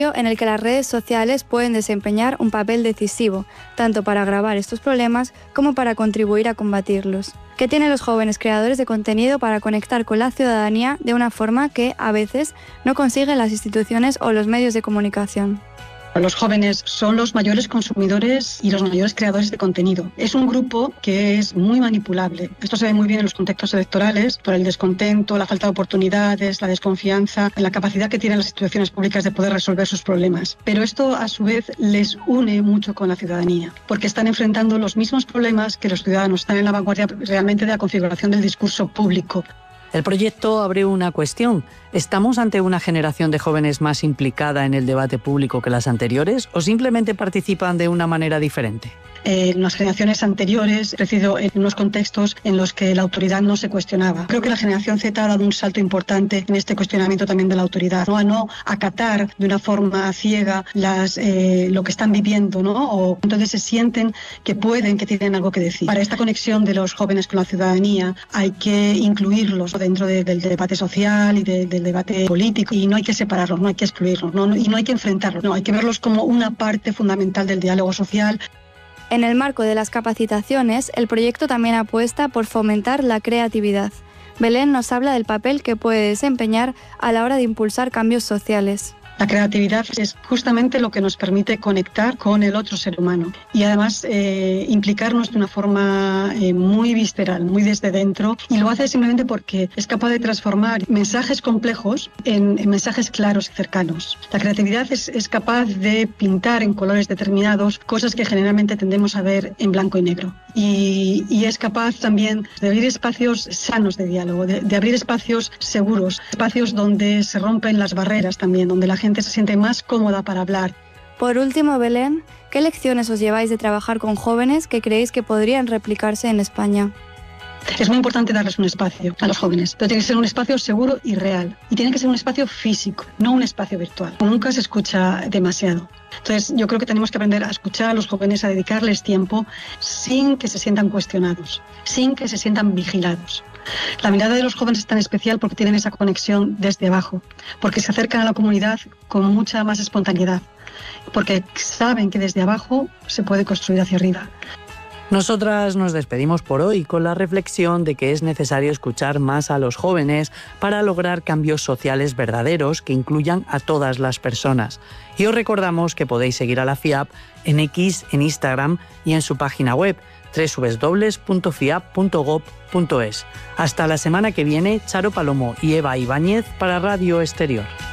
en el que las redes sociales pueden desempeñar un papel decisivo, tanto para agravar estos problemas como para contribuir a combatirlos. ¿Qué tienen los jóvenes creadores de contenido para conectar con la ciudadanía de una forma que, a veces, no consiguen las instituciones o los medios de comunicación? Los jóvenes son los mayores consumidores y los mayores creadores de contenido. Es un grupo que es muy manipulable. Esto se ve muy bien en los contextos electorales, por el descontento, la falta de oportunidades, la desconfianza, en la capacidad que tienen las instituciones públicas de poder resolver sus problemas. Pero esto, a su vez, les une mucho con la ciudadanía, porque están enfrentando los mismos problemas que los ciudadanos. Están en la vanguardia realmente de la configuración del discurso público. El proyecto abre una cuestión. ¿Estamos ante una generación de jóvenes más implicada en el debate público que las anteriores o simplemente participan de una manera diferente? En las generaciones anteriores he crecido en unos contextos en los que la autoridad no se cuestionaba. Creo que la generación Z ha dado un salto importante en este cuestionamiento también de la autoridad, ¿no? A no acatar de una forma ciega lo que están viviendo, ¿no? O entonces se sienten que pueden, que tienen algo que decir. Para esta conexión de los jóvenes con la ciudadanía hay que incluirlos dentro del debate social y del debate político, y no hay que separarlos, no hay que excluirlos, y no hay que enfrentarlos, no, hay que verlos como una parte fundamental del diálogo social. En el marco de las capacitaciones, el proyecto también apuesta por fomentar la creatividad. Belén nos habla del papel que puede desempeñar a la hora de impulsar cambios sociales. La creatividad es justamente lo que nos permite conectar con el otro ser humano y además implicarnos de una forma muy visceral, muy desde dentro, y lo hace simplemente porque es capaz de transformar mensajes complejos en mensajes claros y cercanos. La creatividad es capaz de pintar en colores determinados cosas que generalmente tendemos a ver en blanco y negro, y es capaz también de abrir espacios sanos de diálogo, de abrir espacios seguros, espacios donde se rompen las barreras también, donde la gente se siente más cómoda para hablar. Por último, Belén, ¿qué lecciones os lleváis de trabajar con jóvenes que creéis que podrían replicarse en España? Es muy importante darles un espacio a los jóvenes, pero tiene que ser un espacio seguro y real. Y tiene que ser un espacio físico, no un espacio virtual. Nunca se escucha demasiado. Entonces, yo creo que tenemos que aprender a escuchar a los jóvenes, a dedicarles tiempo sin que se sientan cuestionados, sin que se sientan vigilados. La mirada de los jóvenes es tan especial porque tienen esa conexión desde abajo, porque se acercan a la comunidad con mucha más espontaneidad, porque saben que desde abajo se puede construir hacia arriba. Nosotras nos despedimos por hoy con la reflexión de que es necesario escuchar más a los jóvenes para lograr cambios sociales verdaderos que incluyan a todas las personas. Y os recordamos que podéis seguir a la FIAP en X, en Instagram y en su página web www.fiap.gov.es. Hasta la semana que viene, Charo Palomo y Eva Ibáñez para Radio Exterior.